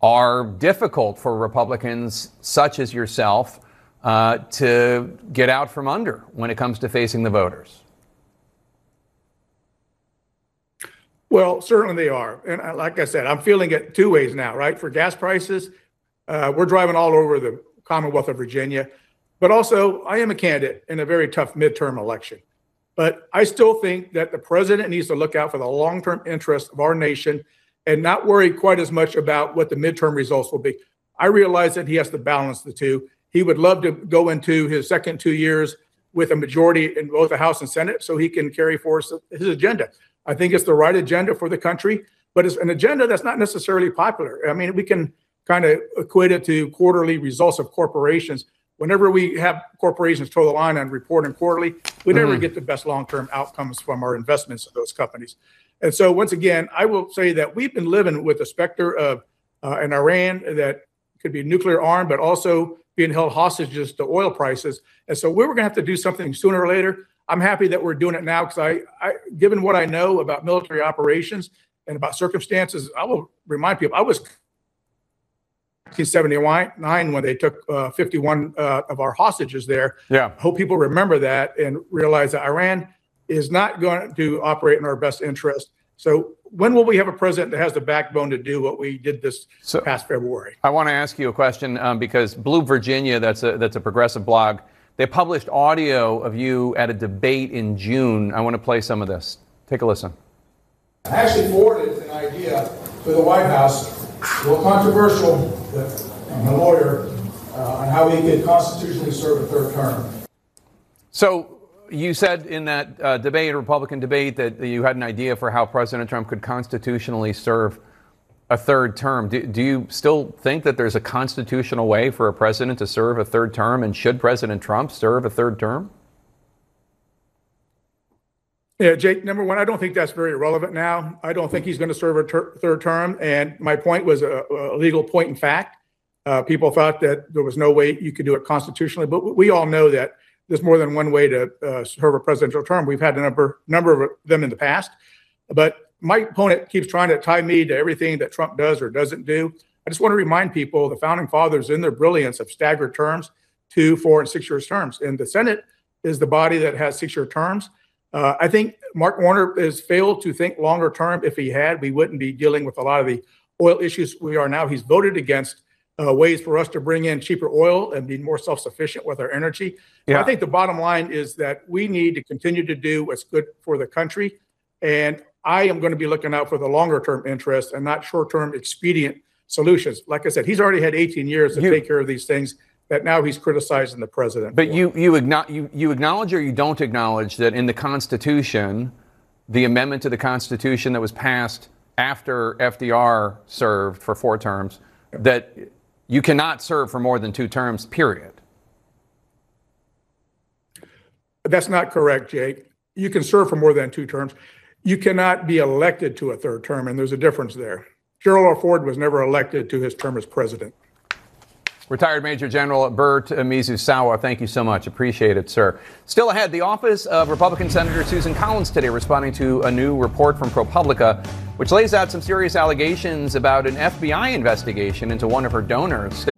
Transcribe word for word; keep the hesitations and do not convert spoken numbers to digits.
are difficult for Republicans such as yourself uh, to get out from under when it comes to facing the voters? Well, certainly they are. And like I said, I'm feeling it two ways now, right? For gas prices, uh, we're driving all over the Commonwealth of Virginia. But also, I am a candidate in a very tough midterm election. But I still think that the president needs to look out for the long-term interests of our nation and not worry quite as much about what the midterm results will be. I realize that he has to balance the two. He would love to go into his second two years with a majority in both the House and Senate so he can carry forth his agenda. I think it's the right agenda for the country, but it's an agenda that's not necessarily popular. I mean, we can kind of equate it to quarterly results of corporations. Whenever we have corporations toe the line on reporting quarterly, we never mm. get the best long-term outcomes from our investments in those companies. And so once again, I will say that we've been living with the specter of uh, an Iran that could be nuclear armed, but also being held hostages to oil prices. And so we were going to have to do something sooner or later. I'm happy that we're doing it now because I, I, given what I know about military operations and about circumstances, I will remind people, I was nineteen seventy-nine when they took uh, fifty-one uh, of our hostages there. Yeah. I hope people remember that and realize that Iran is not going to operate in our best interest. So when will we have a president that has the backbone to do what we did this so, past February? I want to ask you a question um, because Blue Virginia, that's a that's a progressive blog, they published audio of you at a debate in June. I want to play some of this. Take a listen. I actually forwarded an idea to the White House, a little controversial, but I'm a lawyer, uh, on how we could constitutionally serve a third term. So you said in that uh, debate, Republican debate, that you had an idea for how President Trump could constitutionally serve a third term. Do, do you still think that there's a constitutional way for a president to serve a third term? And should President Trump serve a third term? Yeah, Jake, number one, I don't think that's very relevant now. I don't think he's going to serve a ter- third term. And my point was a, a legal point in fact. Uh, people thought that there was no way you could do it constitutionally. But we all know that there's more than one way to uh, serve a presidential term. We've had a number, number of them in the past. But my opponent keeps trying to tie me to everything that Trump does or doesn't do. I just want to remind people the founding fathers, in their brilliance, of staggered terms, two, four, and six year terms. And the Senate is the body that has six year terms. Uh, I think Mark Warner has failed to think longer term. If he had, we wouldn't be dealing with a lot of the oil issues we are now. He's voted against uh, ways for us to bring in cheaper oil and be more self-sufficient with our energy. Yeah. I think the bottom line is that we need to continue to do what's good for the country. And I am going to be looking out for the longer term interests and not short term expedient solutions. Like I said, he's already had eighteen years to you, take care of these things that now he's criticizing the president. But for. you you, igno- you you acknowledge or you don't acknowledge that in the Constitution, the amendment to the Constitution that was passed after F D R served for four terms, that you cannot serve for more than two terms, period. That's not correct, Jake. You can serve for more than two terms. You cannot be elected to a third term, and there's a difference there. Gerald R. Ford was never elected to his term as president. Retired Major General Bert Mizusawa, thank you so much. Appreciate it, sir. Still ahead, the office of Republican Senator Susan Collins today responding to a new report from ProPublica, which lays out some serious allegations about an F B I investigation into one of her donors.